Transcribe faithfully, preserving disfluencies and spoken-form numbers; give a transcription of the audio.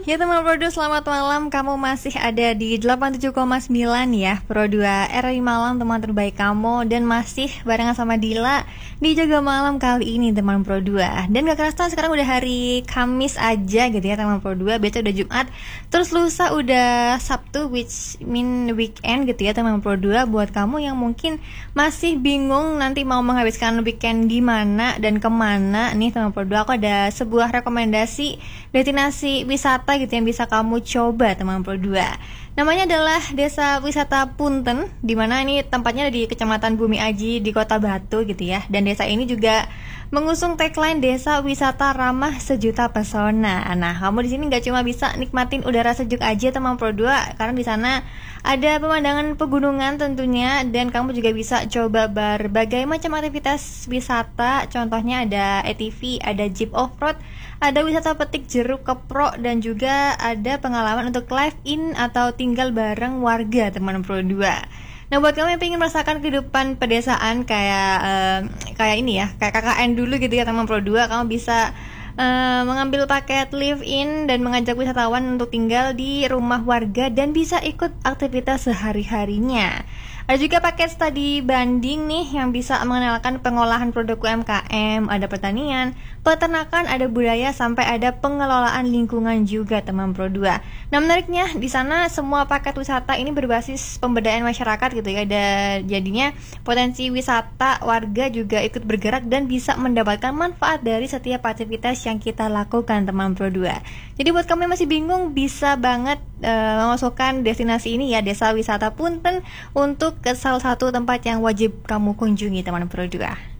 Ya teman Pro dua, selamat malam. Kamu masih ada di delapan puluh tujuh koma sembilan ya Pro dua R I Malam, teman terbaik kamu. Dan masih barengan sama Dila di Jaga Malam kali ini teman Pro dua. Dan gak kerasa sekarang udah hari Kamis aja gitu ya teman Pro dua. Besok udah Jumat, terus lusa udah Sabtu, which mean weekend gitu ya teman Pro dua. Buat kamu yang mungkin masih bingung nanti mau menghabiskan weekend di mana dan kemana nih teman Pro dua, aku ada sebuah rekomendasi destinasi wisata gitu yang bisa kamu coba teman Pro dua. Namanya adalah Desa Wisata Punten, di mana ini tempatnya ada di Kecamatan Bumi Aji di Kota Batu gitu ya. Dan desa ini juga mengusung tagline Desa Wisata Ramah Sejuta Pesona. Nah, kamu di sini nggak cuma bisa nikmatin udara sejuk aja teman Pro dua, karena di sana ada pemandangan pegunungan tentunya, dan kamu juga bisa coba berbagai macam aktivitas wisata. Contohnya ada A T V, ada jeep off-road, ada wisata petik jeruk keprok, dan juga ada pengalaman untuk live in atau tinggal bareng warga teman Pro dua. Nah, buat kamu yang pengen merasakan kehidupan pedesaan kayak uh, kayak ini ya, kayak K K N dulu gitu ya teman Pro dua, kamu bisa uh, mengambil paket live in dan mengajak wisatawan untuk tinggal di rumah warga dan bisa ikut aktivitas sehari-harinya. Ada juga paket studi banding nih yang bisa mengenalkan pengolahan produk U M K M, ada pertanian, peternakan, ada budaya, sampai ada pengelolaan lingkungan juga teman Pro dua. Nah, menariknya di sana semua paket wisata ini berbasis pemberdayaan masyarakat gitu ya. Ada jadinya potensi wisata warga juga ikut bergerak dan bisa mendapatkan manfaat dari setiap aktivitas yang kita lakukan teman Pro dua. Jadi buat kamu yang masih bingung, bisa banget uh, memasukkan destinasi ini ya, Desa Wisata Punten, untuk ke salah satu tempat yang wajib kamu kunjungi teman Pro dua.